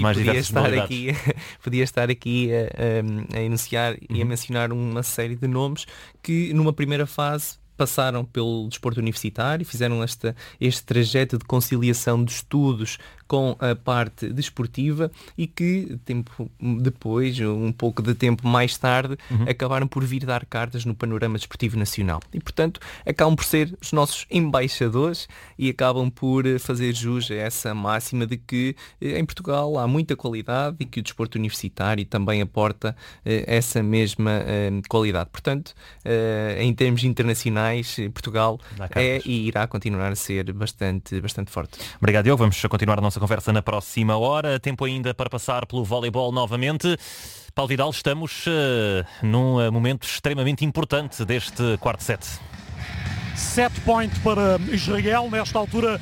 podia estar aqui a enunciar e a mencionar uma série de nomes que numa primeira fase passaram pelo desporto universitário, fizeram este trajeto de conciliação de estudos com a parte desportiva e que tempo depois, um pouco de tempo mais tarde, acabaram por vir dar cartas no panorama desportivo nacional. E, portanto, acabam por ser os nossos embaixadores e acabam por fazer jus a essa máxima de que em Portugal há muita qualidade e que o desporto universitário também aporta essa mesma qualidade. Portanto, em termos internacionais, Portugal e irá continuar a ser bastante forte. Obrigado, Diogo. Vamos continuar a nossa conversa na próxima hora. Tempo ainda para passar pelo voleibol novamente. Paulo Vidal, estamos num momento extremamente importante deste quarto set. Set point para Israel, nesta altura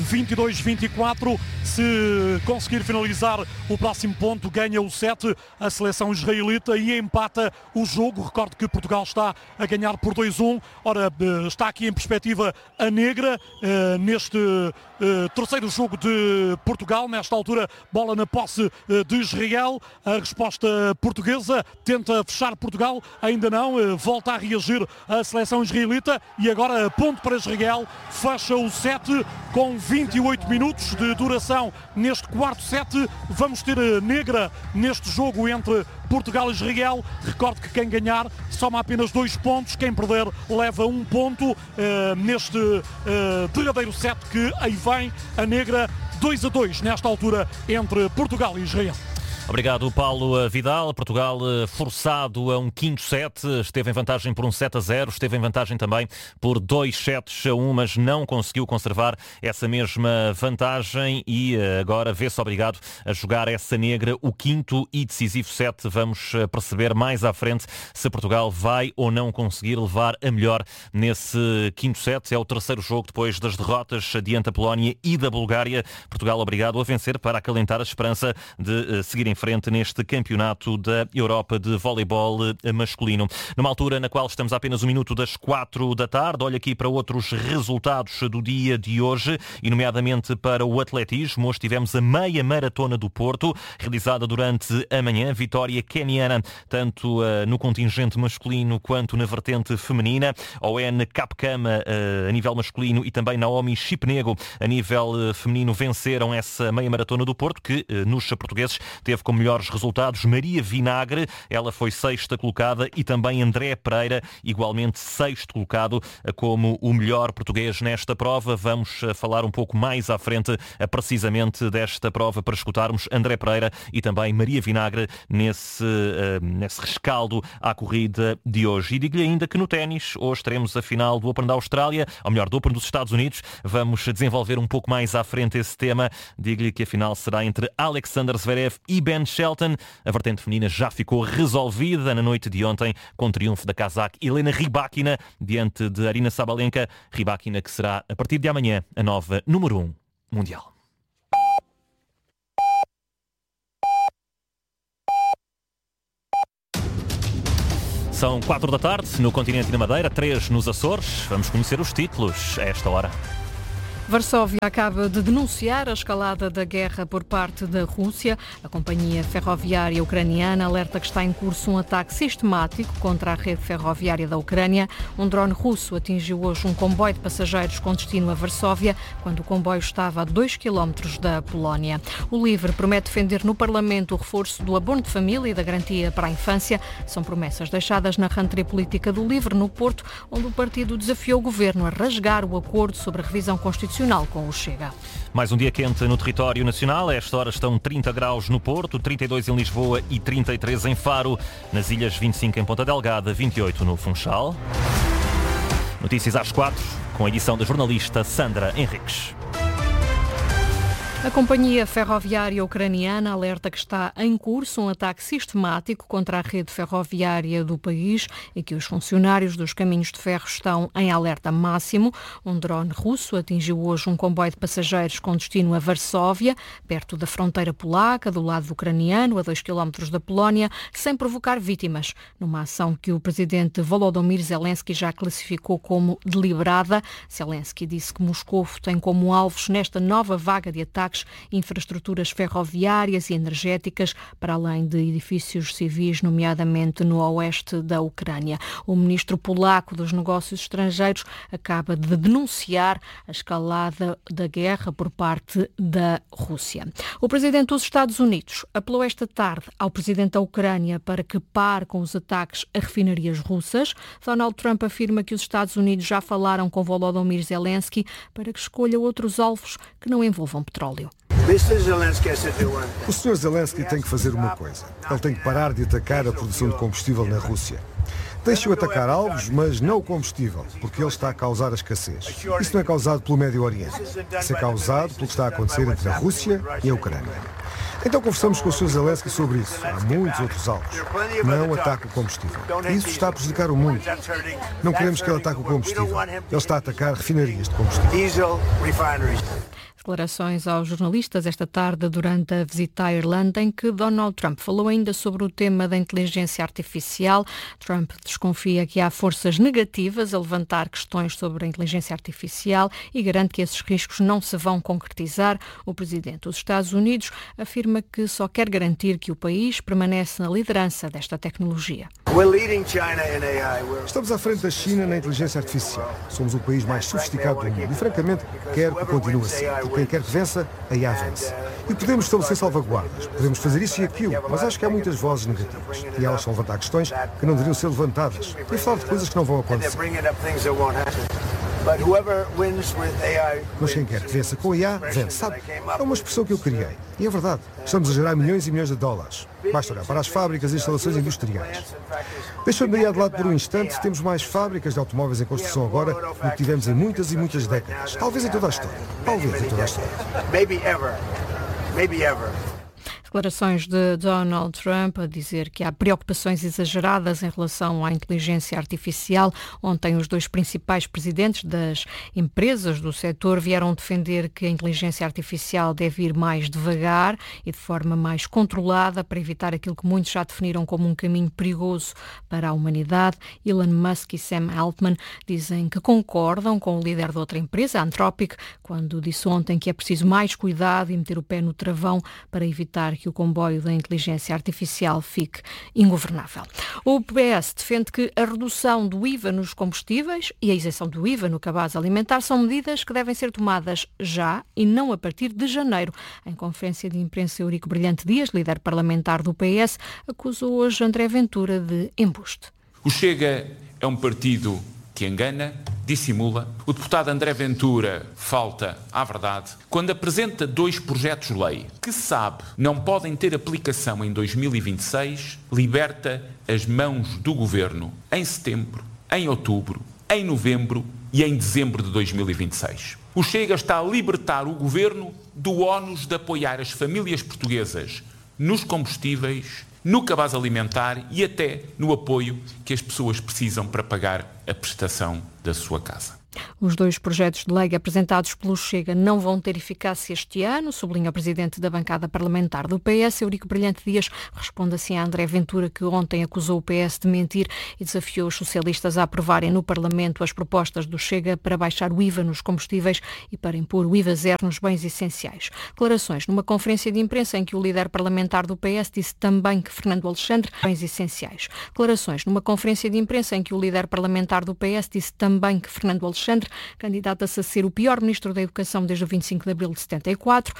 22-24. Se conseguir finalizar o próximo ponto, ganha o set a seleção israelita e empata o jogo. Recordo que Portugal está a ganhar por 2-1. Ora, está aqui em perspectiva a negra neste terceiro jogo de Portugal. Nesta altura, bola na posse de Israel. A resposta portuguesa tenta fechar Portugal, ainda não. Volta a reagir a seleção israelita e agora ponto para Israel. Fecha o set com 28 minutos de duração neste quarto set. Vamos ter negra neste jogo entre Portugal e Israel. Recordo que quem ganhar soma apenas 2 pontos, quem perder leva 1 ponto neste derradeiro set que aí vem a negra. 2-2 nesta altura entre Portugal e Israel. Obrigado, Paulo Vidal. Portugal forçado a um quinto set, esteve em vantagem por um 7-0, esteve em vantagem também por 2-1, mas não conseguiu conservar essa mesma vantagem e agora vê-se obrigado a jogar essa negra, o quinto e decisivo set. Vamos perceber mais à frente se Portugal vai ou não conseguir levar a melhor nesse quinto set. É o terceiro jogo depois das derrotas diante da Polónia e da Bulgária. Portugal obrigado a vencer para acalentar a esperança de seguir em frente neste campeonato da Europa de voleibol masculino. Numa altura na qual estamos a apenas 1 minuto das 4 da tarde, olho aqui para outros resultados do dia de hoje, e nomeadamente para o atletismo. Hoje tivemos a meia maratona do Porto, realizada durante a manhã, vitória queniana, tanto no contingente masculino quanto na vertente feminina. ON Capcama a nível masculino e também Naomi Chipnego a nível feminino venceram essa meia maratona do Porto, que nos portugueses teve com melhores resultados, Maria Vinagre, ela foi sexta colocada, e também André Pereira, igualmente sexto colocado, como o melhor português nesta prova. Vamos falar um pouco mais à frente precisamente desta prova para escutarmos André Pereira e também Maria Vinagre nesse rescaldo à corrida de hoje. E digo-lhe ainda que no ténis, hoje teremos a final do Open da Austrália, ou melhor, do Open dos Estados Unidos. Vamos desenvolver um pouco mais à frente esse tema. Digo-lhe que a final será entre Alexander Zverev e Ben Shelton. A vertente feminina já ficou resolvida na noite de ontem com o triunfo da cazaque Elena Rybakina diante de Aryna Sabalenka. Rybakina que será, a partir de amanhã, a nova número 1 mundial. São 4 da tarde no continente da Madeira, 3 nos Açores. Vamos conhecer os títulos a esta hora. Varsóvia acaba de denunciar a escalada da guerra por parte da Rússia. A companhia ferroviária ucraniana alerta que está em curso um ataque sistemático contra a rede ferroviária da Ucrânia. Um drone russo atingiu hoje um comboio de passageiros com destino a Varsóvia, quando o comboio estava a 2 km da Polónia. O LIVRE promete defender no Parlamento o reforço do abono de família e da garantia para a infância. São promessas deixadas na rentrée política do LIVRE no Porto, onde o partido desafiou o governo a rasgar o acordo sobre a revisão constitucional com o Chega. Mais um dia quente no território nacional. A esta hora estão 30 graus no Porto, 32 em Lisboa e 33 em Faro. Nas ilhas, 25 em Ponta Delgada, 28 no Funchal. Notícias às 4, com a edição da jornalista Sandra Henriques. A companhia ferroviária ucraniana alerta que está em curso um ataque sistemático contra a rede ferroviária do país e que os funcionários dos caminhos de ferro estão em alerta máximo. Um drone russo atingiu hoje um comboio de passageiros com destino a Varsóvia, perto da fronteira polaca, do lado ucraniano, a 2 km da Polónia, sem provocar vítimas, numa ação que o presidente Volodymyr Zelensky já classificou como deliberada. Zelensky disse que Moscou tem como alvos nesta nova vaga de ataques infraestruturas ferroviárias e energéticas, para além de edifícios civis, nomeadamente no oeste da Ucrânia. O ministro polaco dos Negócios Estrangeiros acaba de denunciar a escalada da guerra por parte da Rússia. O presidente dos Estados Unidos apelou esta tarde ao presidente da Ucrânia para que pare com os ataques a refinarias russas. Donald Trump afirma que os Estados Unidos já falaram com Volodymyr Zelensky para que escolha outros alvos que não envolvam petróleo. O Sr. Zelensky tem que fazer uma coisa. Ele tem que parar de atacar a produção de combustível na Rússia. Deixe-o atacar alvos, mas não o combustível, porque ele está a causar a escassez. Isso não é causado pelo Médio Oriente. Isso é causado pelo que está a acontecer entre a Rússia e a Ucrânia. Então conversamos com o Sr. Zelensky sobre isso. Há muitos outros alvos. Não ataque o combustível. Isso está a prejudicar o mundo. Não queremos que ele ataque o combustível. Ele está a atacar refinarias de combustível. Declarações aos jornalistas esta tarde durante a visita à Irlanda, em que Donald Trump falou ainda sobre o tema da inteligência artificial. Trump desconfia que há forças negativas a levantar questões sobre a inteligência artificial e garante que esses riscos não se vão concretizar. O presidente dos Estados Unidos afirma que só quer garantir que o país permanece na liderança desta tecnologia. Estamos à frente da China na inteligência artificial. Somos o país mais sofisticado do mundo e, francamente, quero que continue assim. Quem quer que vença, aí avance. E podemos estabelecer salvaguardas, podemos fazer isso e aquilo, mas acho que há muitas vozes negativas. E elas são levantar questões que não deveriam ser levantadas. E falar de coisas que não vão acontecer. Mas quem quer que vença com a IA, vence. Sabe, é uma expressão que eu criei. E é verdade. Estamos a gerar milhões e milhões de dólares. Basta olhar para as fábricas e instalações industriais. Deixando a IA de lado por um instante, temos mais fábricas de automóveis em construção agora do que tivemos em muitas e muitas décadas. Talvez em toda a história. Talvez em toda a história. Declarações de Donald Trump a dizer que há preocupações exageradas em relação à inteligência artificial. Ontem os dois principais presidentes das empresas do setor vieram defender que a inteligência artificial deve ir mais devagar e de forma mais controlada para evitar aquilo que muitos já definiram como um caminho perigoso para a humanidade. Elon Musk e Sam Altman dizem que concordam com o líder de outra empresa, a Anthropic, quando disse ontem que é preciso mais cuidado e meter o pé no travão para evitar que que o comboio da inteligência artificial fique ingovernável. O PS defende que a redução do IVA nos combustíveis e a isenção do IVA no cabaz alimentar são medidas que devem ser tomadas já e não a partir de janeiro. Em conferência de imprensa, Eurico Brilhante Dias, líder parlamentar do PS, acusou hoje André Ventura de embuste. O Chega é um partido que engana, dissimula. O deputado André Ventura falta à verdade quando apresenta 2 projetos de lei que sabe não podem ter aplicação em 2026, liberta as mãos do governo em setembro, em outubro, em novembro e em dezembro de 2026. O Chega está a libertar o governo do ónus de apoiar as famílias portuguesas nos combustíveis, no cabaz alimentar e até no apoio que as pessoas precisam para pagar a prestação da sua casa. Os 2 projetos de lei apresentados pelo Chega não vão ter eficácia este ano, sublinha o presidente da bancada parlamentar do PS. Eurico Brilhante Dias responde assim a André Ventura, que ontem acusou o PS de mentir e desafiou os socialistas a aprovarem no Parlamento as propostas do Chega para baixar o IVA nos combustíveis e para impor o IVA zero nos bens essenciais. Declarações numa conferência de imprensa em que o líder parlamentar do PS disse também que Fernando Alexandre bens essenciais. Declarações numa conferência de imprensa em que o líder parlamentar do PS disse também que Fernando Alexandre candidata-se a ser o pior ministro da Educação desde o 25 de abril de 74,